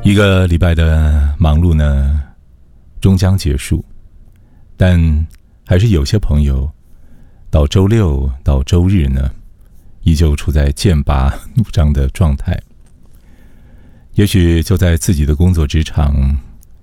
一个礼拜的忙碌呢，终将结束，但还是有些朋友到周六到周日呢，依旧处在剑拔弩张的状态。也许就在自己的工作职场，